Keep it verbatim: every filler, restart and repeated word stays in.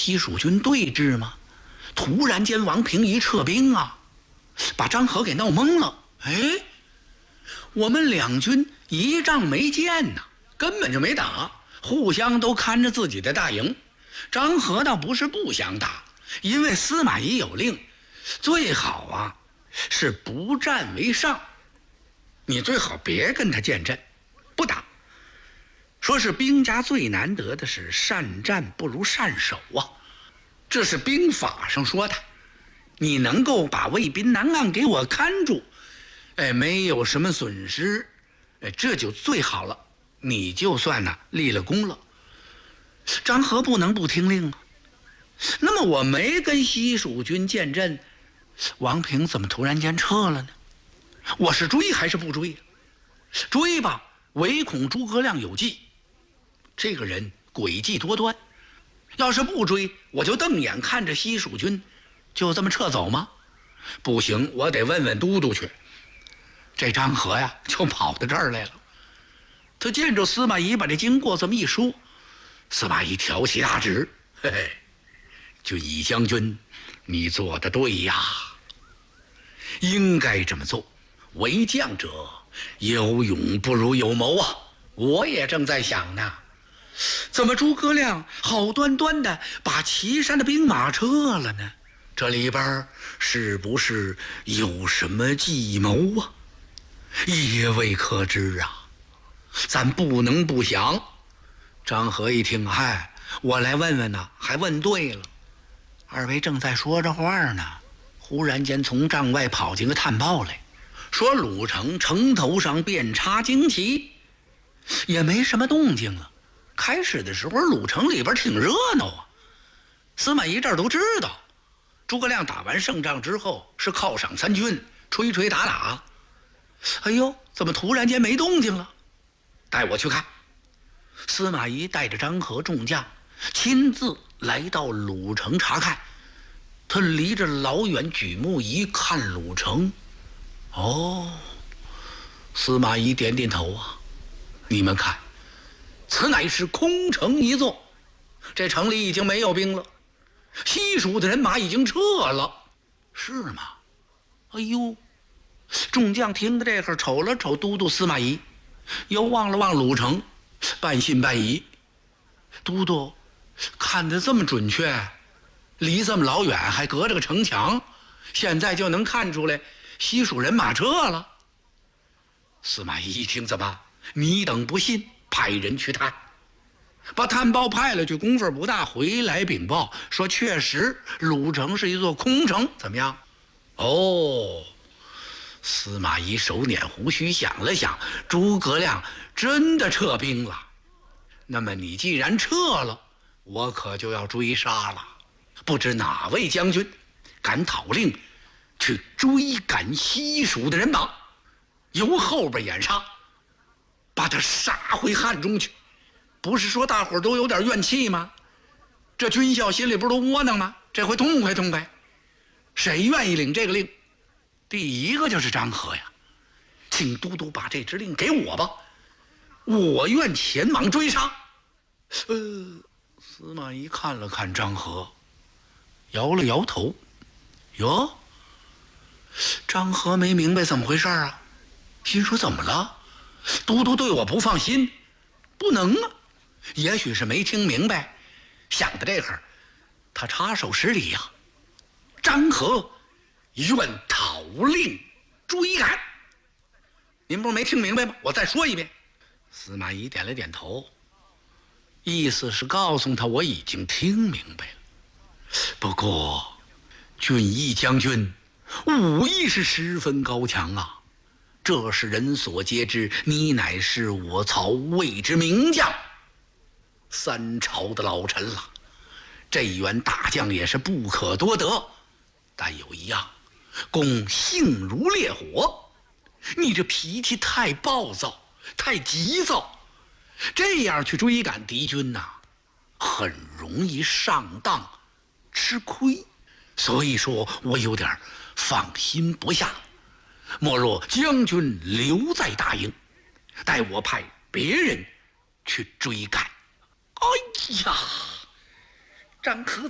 西蜀军对峙吗？突然间王平一撤兵啊，把张合给闹懵了。哎，我们两军一仗没见呐，根本就没打，互相都看着自己的大营。张合倒不是不想打，因为司马懿有令，最好啊是不战为上，你最好别跟他见阵，不打。说是兵家最难得的是善战不如善守啊，这是兵法上说的。你能够把魏滨南岸给我看住，哎，没有什么损失，哎，这就最好了，你就算呢立了功了。张合不能不听令啊。那么我没跟西蜀军见阵，王平怎么突然间撤了呢？我是追还是不追？追吧，唯恐诸葛亮有计，这个人诡计多端，要是不追，我就瞪眼看着西蜀军就这么撤走吗？不行，我得问问都督去。这张合呀就跑到这儿来了，他见着司马懿把这经过这么一说，司马懿挑起大指，嘿嘿，军仪将军，你做得对呀，应该这么做。为将者有勇不如有谋啊！我也正在想呢，怎么诸葛亮好端端的把岐山的兵马撤了呢？这里边是不是有什么计谋啊？也未可知啊，咱不能不想。张合一听，嗨，我来问问呢，还问对了。二位正在说着话呢，忽然间从帐外跑进个探报来，说鲁城城头上遍插旌旗，也没什么动静了。开始的时候鲁城里边挺热闹啊，司马懿这儿都知道，诸葛亮打完胜仗之后是犒赏三军，吹吹打打。哎呦，怎么突然间没动静了？带我去看。司马懿带着张合众将亲自来到鲁城查看。他离着老远举目一看鲁城，哦，司马懿点点头啊，你们看，此乃是空城一座，这城里已经没有兵了，西蜀的人马已经撤了。是吗？哎呦，众将听到这个，瞅了瞅都督司马懿，又望了望鲁城，半信半疑。都督看得这么准确，离这么老远，还隔着个城墙，现在就能看出来西蜀人马撤了。司马懿一听，怎么你等不信，派人去探，把探报派了去，功夫不大，回来禀报说确实鲁城是一座空城。怎么样？哦，司马懿手捻胡须想了想，诸葛亮真的撤兵了。那么你既然撤了，我可就要追杀了。不知哪位将军敢讨令去追赶西蜀的人马，由后边掩杀，把他杀回汉中去。不是说大伙儿都有点怨气吗？这军校心里不是都窝囊吗？这回痛快痛快。谁愿意领这个令？第一个就是张合呀，请都督把这支令给我吧，我愿前往追杀。呃，司马懿看了看张合，摇了摇头。哟，张合没明白怎么回事啊，心说怎么了？都督对我不放心？不能啊，也许是没听明白，想到这会儿，他插手施礼呀、啊。张合愿讨令追赶。您不是没听明白吗？我再说一遍。司马懿点了点头，意思是告诉他我已经听明白了。不过俊义将军武艺是十分高强啊，这是人所皆知，你乃是我曹魏之名将，三朝的老臣了，这员大将也是不可多得。但有一样，公性如烈火，你这脾气太暴躁，太急躁，这样去追赶敌军呐、啊，很容易上当吃亏。所以说我有点放心不下，莫若将军留在大营，待我派别人去追赶。哎呀，张合